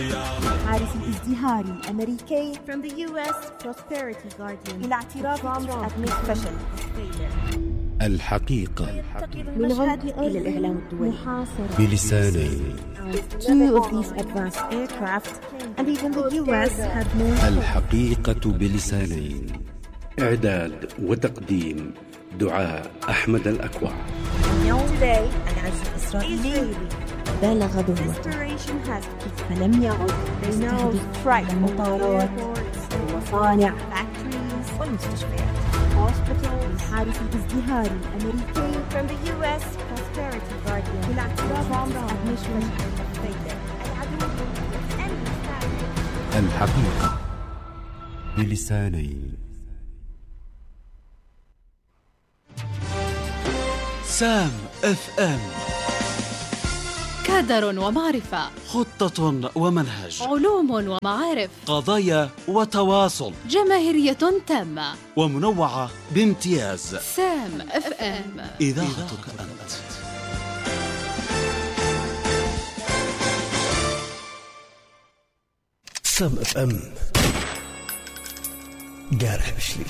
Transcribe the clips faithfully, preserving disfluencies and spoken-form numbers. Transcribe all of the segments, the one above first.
حارس الازدهار الأمريكي from the U S Prosperity Guardian إلى اعتراف ترامب فشل. الحقيقة من غد إلى الإعلام الدولي بلسانين. Two of these advanced aircraft and even the U S had more. الحقيقة بلسانين. إعداد وتقديم دعاء أحمد الأكوع. Today العزف الإسرائيلي بالغ ذروته فلم يعد يستهدف المطارات والمصانع والمستشفيات. الحارس الازدهاري الأمريكي from the U S Prosperity Guardian إلى اعتراف ترامب الحقيقة بلسانين. سام اف ام، كادر ومعرفة، خطة ومنهج، علوم ومعارف، قضايا وتواصل، جماهيرية تامة ومنوعة بامتياز. سام اف ام، إذاعتك أنت. سام اف ام قارح بشلي.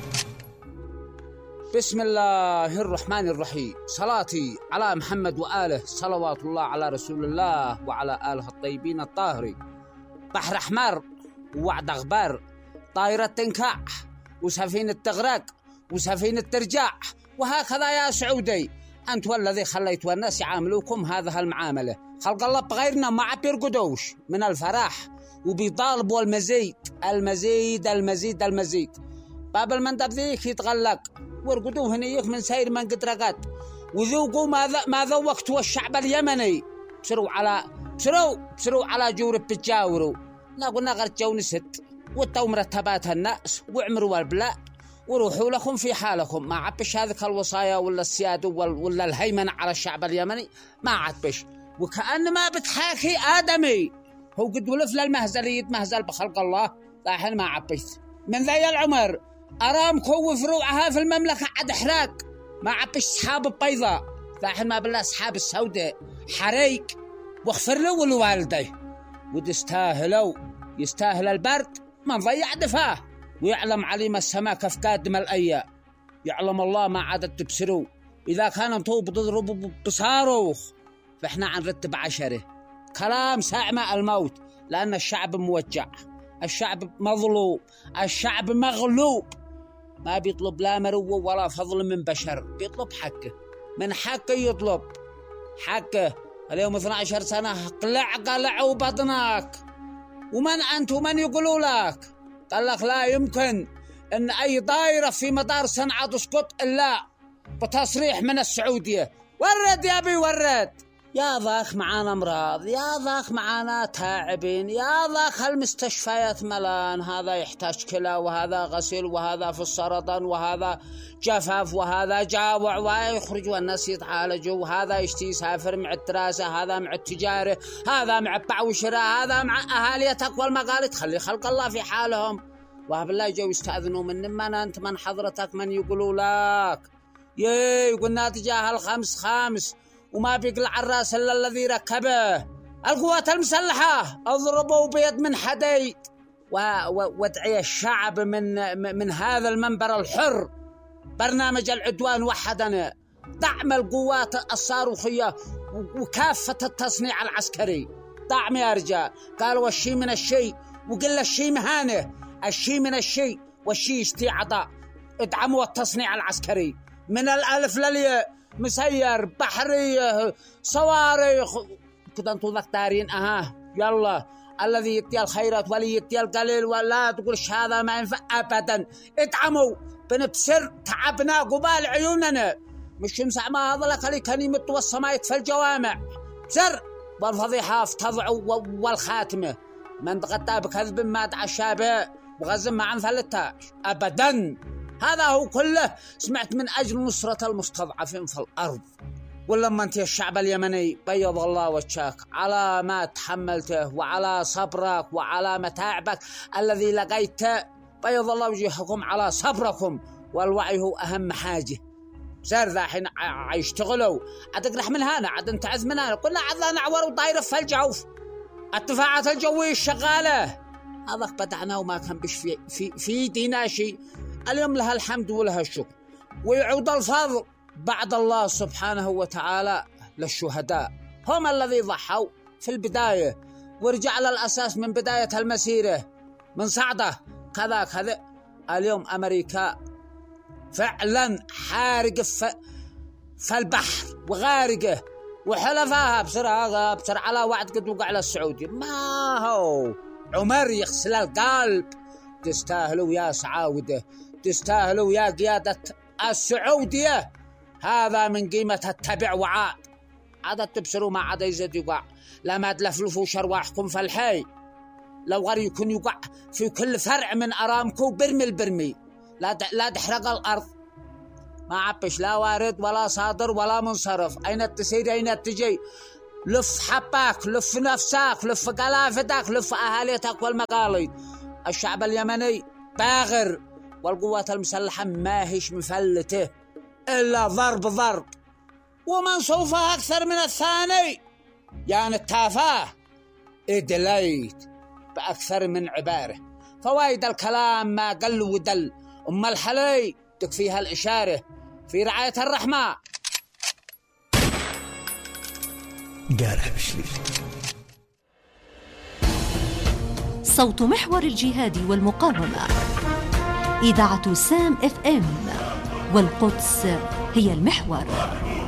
بسم الله الرحمن الرحيم. صلاتي على محمد وآله، صلوات الله على رسول الله وعلى آله الطيبين الطاهرين. بحر أحمر ووعد أخبار، طائرة تنكح وسفينة تغرق وسفينة ترجع، وهكذا يا سعودي أنتوا الذي خليتوا الناس يعاملوكم هذا المعاملة. خلق الله بغيرنا ما بيرقدوش من الفرح وبيطالبوا المزيد المزيد المزيد المزيد. باب المندب ذيك يتغلق وارقدوه هنيك من سير من قد رقد، وذوقوا ما, ما ذوقتوا الشعب اليمني. بسروا على بسروا بسروا على جورب بتجاوروا. لا قلنا غرجوا نست واتوا مرتبات الناس وعمروا البلاء وروحوا لكم في حالكم. ما عبش هذه الوصايا ولا السيادة ولا الهيمنة على الشعب اليمني، ما عبش. وكأن ما بتحاكي آدمي هو قد ولف للمهزل يتمهزل بخلق الله. لاحن ما عبش من ذي العمر أرامكو وفروعها في المملكة عد إحراق، ما عبش أصحاب البيضاء. لاحن ما بالله أصحاب السوداء حريق واغفر له والوالديه. ودستاهلوا يستاهل البرد ما نضيع دفاه. ويعلم عليم السماء كف قادم الأيام، يعلم الله ما عادت تبصروا. إذا كان انتوا بتضربوا بصاروخ فإحنا عنرتب عشره. كلام ساعمة الموت، لأن الشعب موجع، الشعب مظلوم، الشعب مغلوب. ما بيطلب لا مروه ولا فضل من بشر، بيطلب حقه. من حقه يطلب حقه. اليوم اثنتي عشرة سنة قلع قلعوا بطنك. ومن أنت ومن يقولوا لك؟ قال لك لا يمكن أن أي طائرة في مطار صنعاء تسقط إلا بتصريح من السعودية. ورد يا بي ورد. يا ذاك معانا امراض، يا ذاك معانا تاعبين، يا ذاك المستشفيات ملان. هذا يحتاج كلى وهذا غسيل وهذا في السرطان وهذا جفاف وهذا جاوع ويخرج والناس يتعالجوا، وهذا يشتي يسافر مع الدراسة، هذا مع التجارة، هذا مع البيع والشراء، هذا مع أهالي تقوى المقالة. تخلي خلق الله في حالهم. وبالله جو يستأذنوا من من أنت من حضرتك من يقولوا لك يي يقولنا تجاه الخمس خامس وما بيقلع الراس إلا الذي ركبه. القوات المسلحة اضربوا بيد من حديد وادعي الشعب من من هذا المنبر الحر برنامج العدوان وحدنا. دعم القوات الصاروخية وكافة التصنيع العسكري. دعم يا رجال. قالوا الشيء من الشيء وقل الشيء مهانه، الشيء من الشيء والشيء يشتي عطاء. ادعموا التصنيع العسكري من الألف للياء، مسير بحرية صواريخ كده. انتوا ذكتارين اها يلا الذي يتي الخيرات ولي يتي القليل، ولا تقولش هذا ما ينفع ابدا. ادعموا بنبسر تعبنا قبال عيوننا. مش يمسع ما هذا لك اللي كان يمت والسماء في الجوامع سر والفضيحة افتضعوا والخاتمة. من تغطى بكذب ما تعشى به وغزم ما عن ثلتاش ابدا. هذا هو كله سمعت من أجل نصرة المستضعفين في الأرض. ولما أنت الشعب اليمني بيض الله وجهك على ما تحملته وعلى صبرك وعلى متاعبك الذي لقيته. بيض الله وجهكم على صبركم، والوعي هو أهم حاجة. سير ذا حين يشتغلوا عاد اقرح من هنا عاد انتعز من هنا. قلنا عاد لا نعور وطايرة في الجوف الدفاعات الجوية الشغالة هذا بدعنا وما كان بش في في في دينا شيء. اليوم لها الحمد ولها الشكر، ويعود الفضل بعد الله سبحانه وتعالى للشهداء، هم الذي ضحوا في البداية ورجع على الأساس من بداية المسيرة من صعدة كذا كذا. اليوم أمريكا فعلا حارقة في البحر وغارقة، وحلفاها بسرعة بسرعة على وعد قد وقع على السعودي. ما هو عمر يغسل القلب. تستاهلوا يا سعاودة، تستاهلوا يا قيادة السعودية. هذا من قيمة التبع وعاد. عاد تبصروا ما عاد يزيد يقع، لما تلفلفوا شرواحكم في الحي. لو غير يكون يقع في كل فرع من أرامكو برمي البرمي، لا لا تحرق الأرض. ما عبش لا وارد ولا صادر ولا منصرف. أين التسير أين التجي؟ لف حباك، لف نفسك، لف قلافتك، لف أهاليتك والمقاليد. الشعب اليمني باغر، والقوات المسلحة ما هيش مفلته إلا ضرب ضرب، ومنصوفها أكثر من الثاني. يعني التافاه إدليت بأكثر من عبارة. فوايد الكلام ما قل ودل. أم الحلي تكفيها الإشارة في رعاية الرحمة. قارح بشلي. صوت محور الجهاد والمقاومة، إذاعة سام اف ام، والقدس هي المحور.